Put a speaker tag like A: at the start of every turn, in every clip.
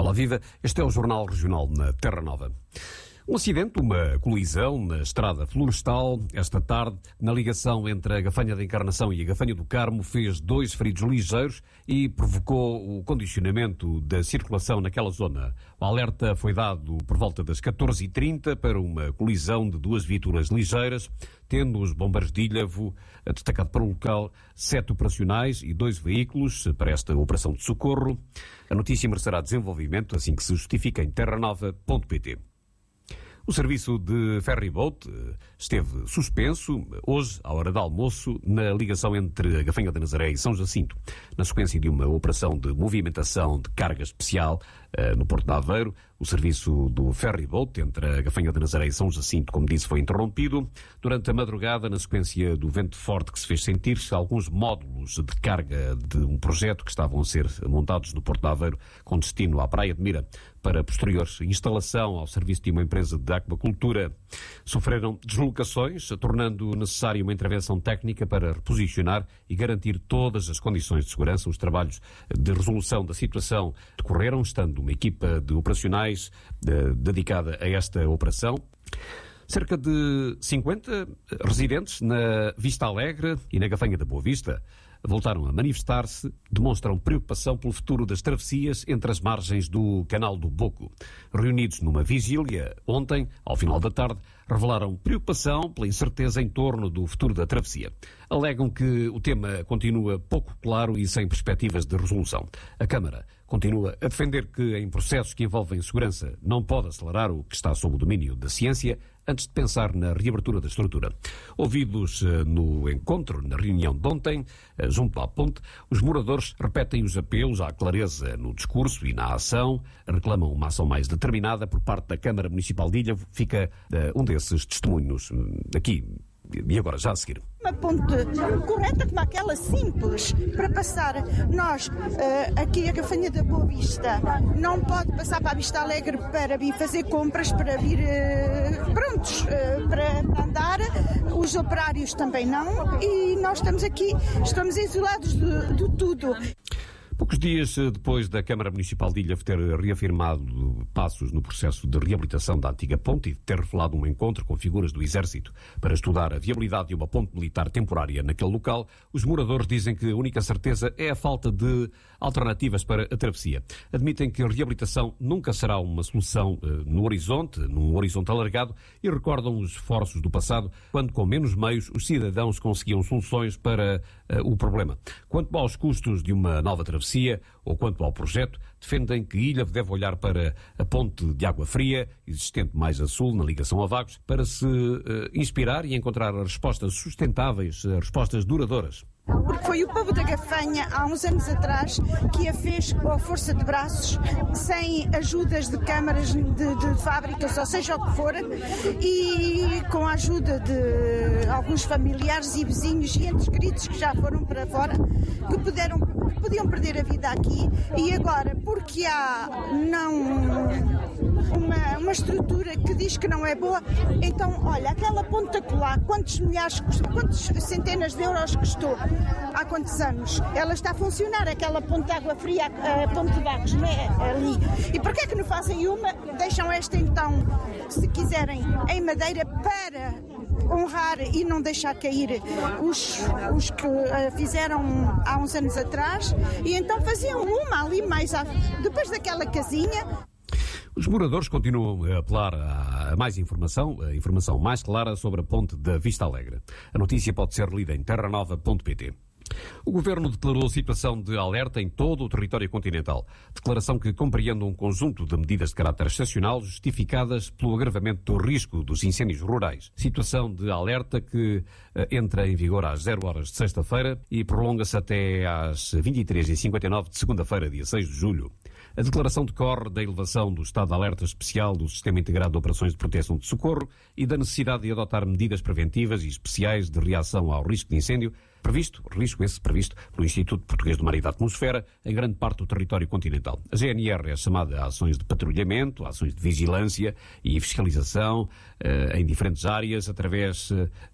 A: Olá, viva. Este é o Jornal Regional na Terra Nova. Um acidente, uma colisão na estrada florestal, esta tarde, na ligação entre a Gafanha da Encarnação e a Gafanha do Carmo, fez 2 feridos ligeiros e provocou o condicionamento da circulação naquela zona. O alerta foi dado por volta das 14h30 para uma colisão de 2 viaturas ligeiras, tendo os bombeiros de Ilhavo destacado para o local 7 operacionais e 2 veículos para esta operação de socorro. A notícia merecerá desenvolvimento assim que se justifica em terranova.pt. O serviço de ferryboat esteve suspenso hoje, à hora de almoço, na ligação entre a Gafanha da Nazaré e São Jacinto, na sequência de uma operação de movimentação de carga especial no Porto de Aveiro. O serviço do ferryboat entre a Gafanha da Nazaré e São Jacinto, como disse, foi interrompido. Durante a madrugada, na sequência do vento forte que se fez sentir, alguns módulos de carga de um projeto que estavam a ser montados no Porto de Aveiro com destino à Praia de Mira para posterior instalação ao serviço de uma empresa de aquacultura, sofreram deslocações, tornando necessária uma intervenção técnica para reposicionar e garantir todas as condições de segurança. Os trabalhos de resolução da situação decorreram, estando uma equipa de operacionais dedicada a esta operação. Cerca de 50 residentes na Vista Alegre e na Gafanha da Boa Vista voltaram a manifestar-se, demonstram preocupação pelo futuro das travessias entre as margens do Canal do Boco. Reunidos numa vigília ontem, ao final da tarde, revelaram preocupação pela incerteza em torno do futuro da travessia. Alegam que o tema continua pouco claro e sem perspectivas de resolução. A Câmara continua a defender que, em processos que envolvem segurança, não pode acelerar o que está sob o domínio da ciência antes de pensar na reabertura da estrutura. Ouvidos no encontro, na reunião de ontem, junto à ponte, os moradores repetem os apelos à clareza no discurso e na ação, reclamam uma ação mais determinada por parte da Câmara Municipal de Ilhavo. Fica um desses testemunhos aqui e agora, já a seguir.
B: Uma ponte correta como aquela, simples, para passar. Nós, aqui a Gafanha da Boa Vista, não pode passar para a Vista Alegre para vir fazer compras, para vir prontos para andar. Os operários também não. E nós estamos aqui, estamos isolados de tudo.
A: Poucos dias depois da Câmara Municipal de Ilhavo ter reafirmado passos no processo de reabilitação da antiga ponte e ter revelado um encontro com figuras do Exército para estudar a viabilidade de uma ponte militar temporária naquele local, os moradores dizem que a única certeza é a falta de alternativas para a travessia. Admitem que a reabilitação nunca será uma solução num horizonte alargado, e recordam os esforços do passado, quando com menos meios os cidadãos conseguiam soluções para o problema. Quanto aos custos de uma nova travessia, ou quanto ao projeto, defendem que Ilhavo deve olhar para a ponte de água fria, existente mais a sul, na ligação a Vagos, para se inspirar e encontrar respostas sustentáveis, respostas duradouras.
B: Porque foi o povo da Gafanha, há uns anos atrás, que a fez com a força de braços, sem ajudas de câmaras de fábricas, ou seja o que for, e com a ajuda de alguns familiares e vizinhos e entes queridos que já foram para fora, que podiam perder a vida aqui, e agora, porque há uma estrutura que diz que não é boa, então, olha, aquela ponta colar, quantos centenas de euros custou? Há quantos anos? Ela está a funcionar, aquela ponte de água fria, a ponte de Vagos, não é? Ali. E porquê é que não fazem uma? Deixam esta então, se quiserem, em madeira para honrar e não deixar cair os que fizeram há uns anos atrás, e então faziam uma ali mais depois daquela casinha.
A: Os moradores continuam a apelar a mais informação, a informação mais clara sobre a ponte da Vista Alegre. A notícia pode ser lida em terranova.pt. O Governo declarou situação de alerta em todo o território continental. Declaração que compreende um conjunto de medidas de caráter excepcional justificadas pelo agravamento do risco dos incêndios rurais. Situação de alerta que entra em vigor às 0 horas de sexta-feira e prolonga-se até às 23h59 de segunda-feira, dia 6 de julho. A declaração decorre da elevação do estado de alerta especial do Sistema Integrado de Operações de Proteção de Socorro e da necessidade de adotar medidas preventivas e especiais de reação ao risco de incêndio, risco esse previsto pelo Instituto Português do Mar e da Atmosfera, em grande parte do território continental. A GNR é chamada a ações de patrulhamento, a ações de vigilância e fiscalização em diferentes áreas, através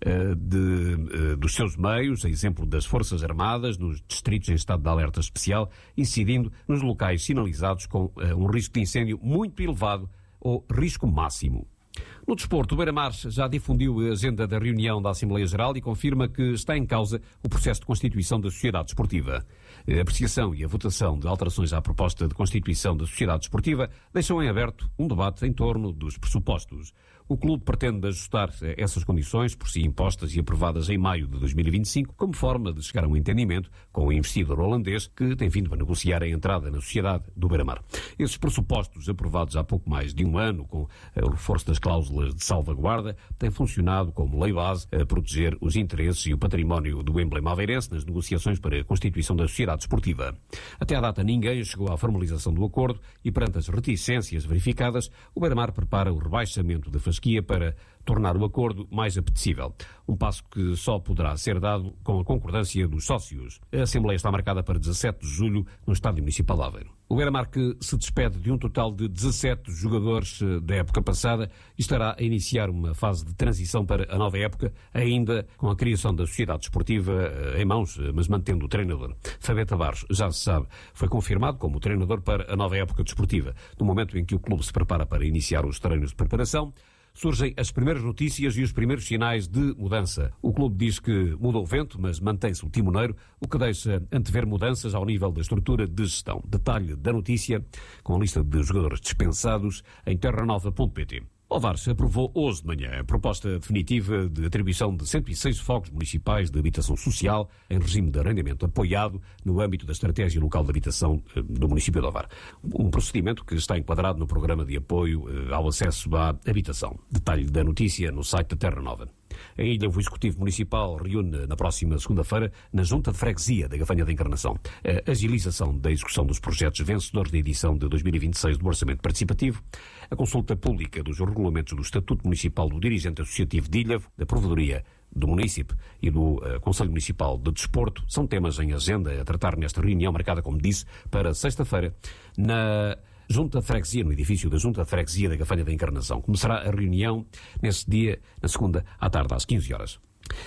A: dos seus meios, a exemplo das Forças Armadas, nos distritos em estado de alerta especial, incidindo nos locais sinalizados com um risco de incêndio muito elevado ou risco máximo. No desporto, o Beira-Mar já difundiu a agenda da reunião da Assembleia Geral e confirma que está em causa o processo de constituição da Sociedade Desportiva. A apreciação e a votação de alterações à proposta de constituição da Sociedade Desportiva deixam em aberto um debate em torno dos pressupostos. O clube pretende ajustar essas condições, por si impostas e aprovadas em maio de 2025, como forma de chegar a um entendimento com o investidor holandês que tem vindo a negociar a entrada na sociedade do Beira-Mar. Esses pressupostos, aprovados há pouco mais de um ano, com o reforço das cláusulas de salvaguarda, têm funcionado como lei base a proteger os interesses e o património do emblema aveirense nas negociações para a constituição da sociedade desportiva. Até à data, ninguém chegou à formalização do acordo e, perante as reticências verificadas, o Beira-Mar prepara o rebaixamento da fasquia para tornar o acordo mais apetecível. Um passo que só poderá ser dado com a concordância dos sócios. A Assembleia está marcada para 17 de julho no Estádio Municipal de Aveiro. O Beira-Mar, que se despede de um total de 17 jogadores da época passada, estará a iniciar uma fase de transição para a nova época, ainda com a criação da sociedade desportiva em mãos, mas mantendo o treinador. Fabé Tavares, já se sabe, foi confirmado como treinador para a nova época desportiva. No momento em que o clube se prepara para iniciar os treinos de preparação, surgem as primeiras notícias e os primeiros sinais de mudança. O clube diz que mudou o vento, mas mantém-se o timoneiro, o que deixa antever mudanças ao nível da estrutura de gestão. Detalhe da notícia, com a lista de jogadores dispensados em terranova.pt. Ovares aprovou hoje de manhã a proposta definitiva de atribuição de 106 fogos municipais de habitação social em regime de arrendamento apoiado no âmbito da Estratégia Local de Habitação do município de Ovar. Um procedimento que está enquadrado no Programa de Apoio ao Acesso à Habitação. Detalhe da notícia no site da Terra Nova. Em Ilha, o Executivo Municipal reúne na próxima segunda-feira na Junta de Freguesia da Gafanha da Encarnação a agilização da execução dos projetos vencedores da edição de 2026 do Orçamento Participativo, a consulta pública dos regulamentos do Estatuto Municipal do Dirigente Associativo de Ilha, da Provedoria do Município e do Conselho Municipal de Desporto são temas em agenda a tratar nesta reunião marcada, como disse, para sexta-feira na Junta de Freguesia, no edifício da Junta de Freguesia da Gafanha da Encarnação. Começará a reunião nesse dia, na segunda, à tarde, às 15 horas.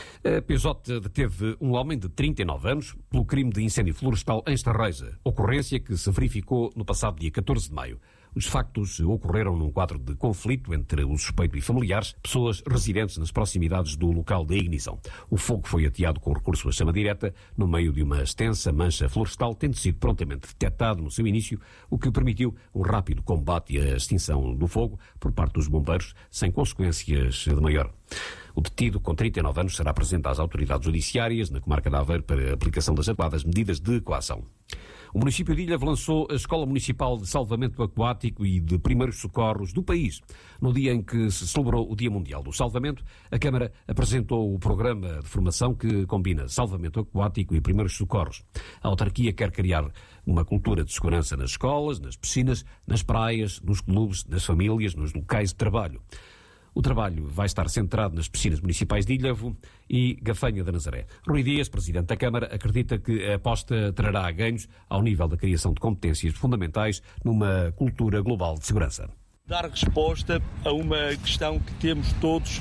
A: A PJ deteve um homem de 39 anos pelo crime de incêndio florestal em Estarreja, ocorrência que se verificou no passado dia 14 de maio. Os factos ocorreram num quadro de conflito entre o suspeito e familiares, pessoas residentes nas proximidades do local da ignição. O fogo foi ateado com recurso à chama direta no meio de uma extensa mancha florestal, tendo sido prontamente detectado no seu início, o que permitiu um rápido combate e a extinção do fogo por parte dos bombeiros, sem consequências de maior. O detido, com 39 anos, será apresentado às autoridades judiciárias na comarca de Aveiro para a aplicação das adequadas medidas de coação. O município de Ilha lançou a Escola Municipal de Salvamento Aquático e de Primeiros Socorros do país. No dia em que se celebrou o Dia Mundial do Salvamento, a Câmara apresentou o programa de formação que combina salvamento aquático e primeiros socorros. A autarquia quer criar uma cultura de segurança nas escolas, nas piscinas, nas praias, nos clubes, nas famílias, nos locais de trabalho. O trabalho vai estar centrado nas piscinas municipais de Ilhavo e Gafanha da Nazaré. Rui Dias, presidente da Câmara, acredita que a aposta trará ganhos ao nível da criação de competências fundamentais numa cultura global de segurança.
C: Dar resposta a uma questão que temos todos,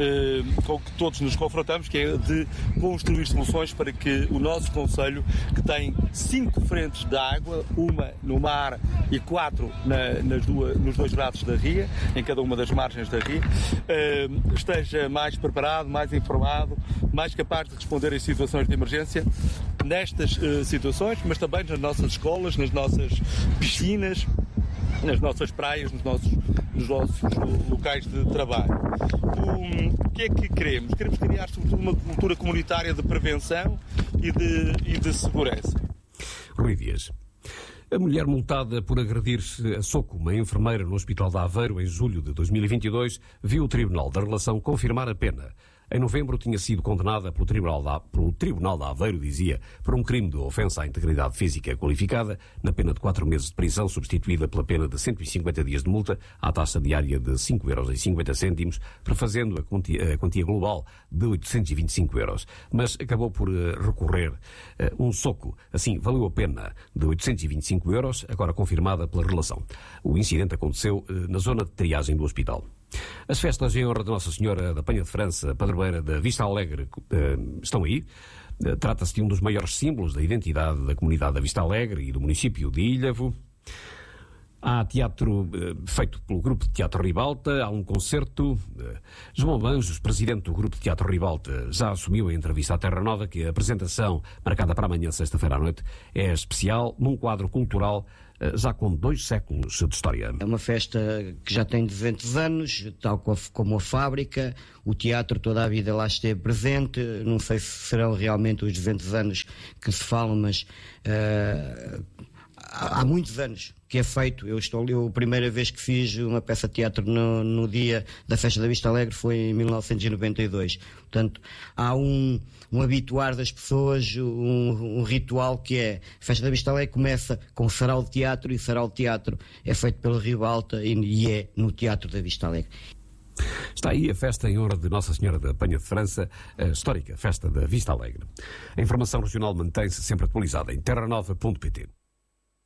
C: com que todos nos confrontamos, que é de construir soluções para que o nosso concelho, que tem 5 frentes de água, uma no mar e 4 nos 2 braços da ria, em cada uma das margens da ria, esteja mais preparado, mais informado, mais capaz de responder em situações de emergência, nestas situações, mas também nas nossas escolas, nas nossas piscinas, nas nossas praias, nos nossos locais de trabalho. O que é que queremos? Queremos criar, sobretudo, uma cultura comunitária de prevenção e de segurança.
A: Rui Dias. A mulher multada por agredir-se a soco uma enfermeira no Hospital de Aveiro em julho de 2022 viu o Tribunal da Relação confirmar a pena. Em novembro tinha sido condenada pelo Tribunal de Aveiro, dizia, por um crime de ofensa à integridade física qualificada, na pena de 4 meses de prisão, substituída pela pena de 150 dias de multa, à taxa diária de 5,50€, prefazendo a quantia global de 825 euros. Mas acabou por recorrer um soco. Assim, valeu a pena de 825 euros, agora confirmada pela relação. O incidente aconteceu na zona de triagem do hospital. As festas em honra de Nossa Senhora da Penha de França, padroeira da Vista Alegre, estão aí. Trata-se de um dos maiores símbolos da identidade da comunidade da Vista Alegre e do município de Ilhavo. Há teatro feito pelo Grupo de Teatro Ribalta, há um concerto. João Banjos, presidente do Grupo de Teatro Ribalta, já assumiu em entrevista à Terra Nova que a apresentação, marcada para amanhã, sexta-feira à noite, é especial num quadro cultural já com 2 séculos de história.
D: É uma festa que já tem 200 anos, tal como a fábrica. O teatro toda a vida lá esteve presente. Não sei se serão realmente os 200 anos que se falam, mas há muitos anos que é feito. A primeira vez que fiz uma peça de teatro no dia da Festa da Vista Alegre foi em 1992. Portanto, há um habituar das pessoas, um ritual que é: a Festa da Vista Alegre começa com o Sarau de Teatro, e o Sarau de Teatro é feito pela Ribalta e é no Teatro da Vista Alegre.
A: Está aí a festa em honra de Nossa Senhora da Penha de França, a histórica Festa da Vista Alegre. A informação regional mantém-se sempre atualizada em terranova.pt.